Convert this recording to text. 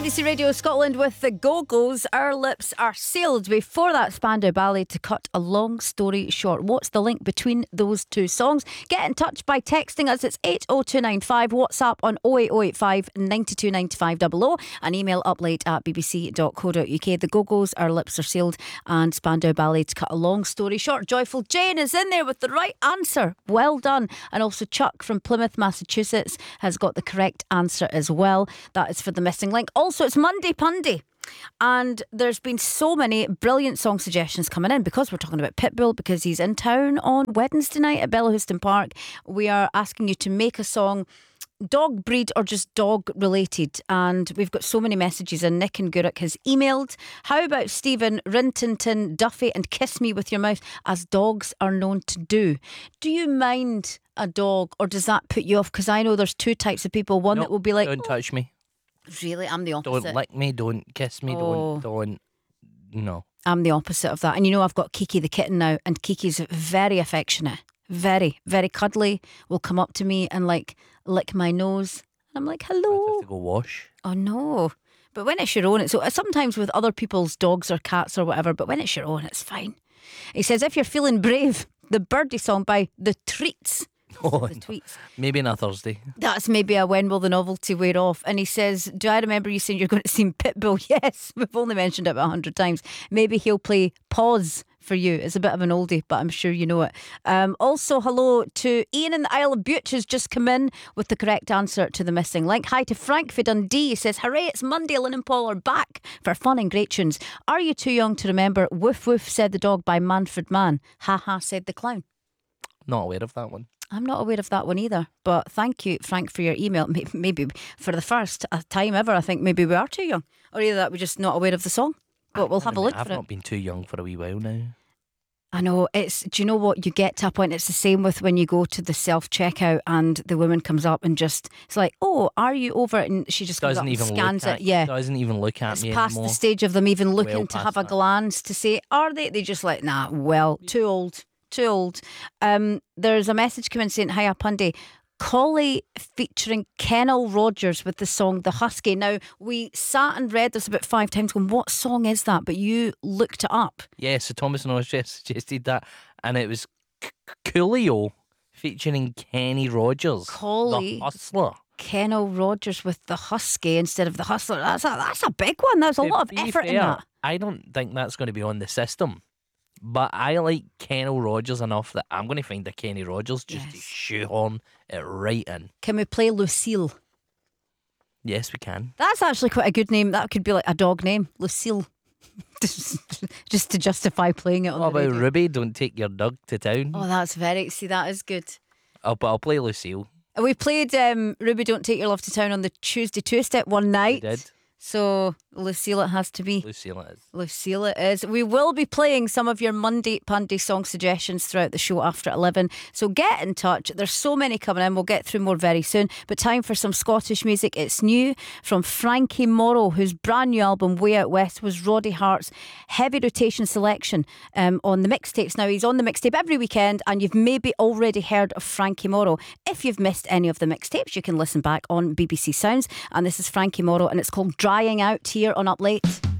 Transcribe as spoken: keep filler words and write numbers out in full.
B B C Radio Scotland with the Go-Go's. Our lips are sealed. Before that, Spandau Ballet. To cut a long story short, what's the link between those two songs? Get in touch by texting us. It's eight oh two nine five. WhatsApp on oh eight oh eight five nine two nine five double oh and email uplate at b b c dot co dot u k. The Go-Go's, Our Lips Are Sealed, and Spandau Ballet. To cut a long story short, Joyful Jane is in there with the right answer. Well done. And also Chuck from Plymouth, Massachusetts has got the correct answer as well. That is for the missing link. Also, it's Monday Pundy. And there's been so many brilliant song suggestions coming in because we're talking about Pitbull, because he's in town on Wednesday night at Bellahouston Park. We are asking you to make a song, dog breed or just dog related, and we've got so many messages. And Nick and Guruk has emailed, how about Stephen, Rintintin, Duffy and Kiss Me With Your Mouth, as dogs are known to do. Do you mind a dog, or does that put you off? Because I know there's two types of people. One Nope, that will be like, don't oh, touch me. Really, I'm the opposite. Don't lick me, don't kiss me, Oh. don't, don't, no. I'm the opposite of that. And you know, I've got Kiki the kitten now, and Kiki's very affectionate, very, very cuddly. Will come up to me and like lick my nose. And I'm like, I have hello. to go wash. Oh no. But when it's your own, it's so sometimes with other people's dogs or cats or whatever, but when it's your own, it's fine. He says, if you're feeling brave, the Birdie song by The Treats. Oh, The Tweets. maybe on a Thursday. That's maybe a when will the novelty wear off. And he says, do I remember you saying you're going to see Pitbull? Yes, we've only mentioned it about a hundred times. Maybe he'll play Pause for you. It's a bit of an oldie, but I'm sure you know it. Um, also, hello to Ian in the Isle of Bute, who's just come in with the correct answer to the missing link. Hi to Frank for Dundee. He says, hooray, it's Monday. Lynn and Paul are back for fun and great tunes. Are you too young to remember Woof Woof Said the Dog by Manfred Mann? Ha ha, said the clown. Not aware of that one. I'm not aware of that one either, but thank you, Frank, for your email. Maybe for the first time ever, I think maybe we are too young, or either that we're just not aware of the song. But we'll have a look I've for it. not been too young for a wee while now. I know, it's, do you know what, you get to a point, it's the same with when you go to the self-checkout and the woman comes up and just, it's like, oh, are you over it? And she just comes Doesn't up and even scans look it. at, Yeah, Doesn't even look at it's me past anymore. the stage of them even looking Well to past have a that. glance to say, are they? They just like, nah, well, too old, too old. Um, there's a message coming saying, hiya Pundy, Collie featuring Kennel Rogers with the song The Husky. Now, we sat and read this about five times going, what song is that? But you looked it up. Yeah, so Thomas and I just suggested that, and it was C- Coolio featuring Kenny Rogers, Collie. the Hustler. Kennel Rogers with The Husky instead of The Hustler. That's a, that's a big one. There's a To lot of be effort in fair, that. I don't think that's going to be on the system, but I like Kenny Rogers enough that I'm going to find a Kenny Rogers just to Yes. shoehorn it right in. Can we play Lucille? Yes, we can. That's actually quite a good name. That could be like a dog name, Lucille. just, just to justify playing it on What the about radio. Ruby? Don't take your dog to town. Oh, that's very. See, that is good. Oh, but I'll play Lucille. We played um, Ruby Don't Take Your Love to Town on the Tuesday Two-Step one We night. did. So Lucille it has to be. Lucille it is. Lucille it is. We will be playing some of your Monday Pundy song suggestions throughout the show after eleven. So get in touch. There's so many coming in. We'll get through more very soon. But time for some Scottish music. It's new from Frankie Morrow, whose brand new album Way Out West was Roddy Hart's heavy rotation selection um, on the mixtapes. Now he's on the mixtape every weekend, and you've maybe already heard of Frankie Morrow. If you've missed any of the mixtapes, you can listen back on B B C Sounds. And this is Frankie Morrow, and it's called Drying Out here on Up Late.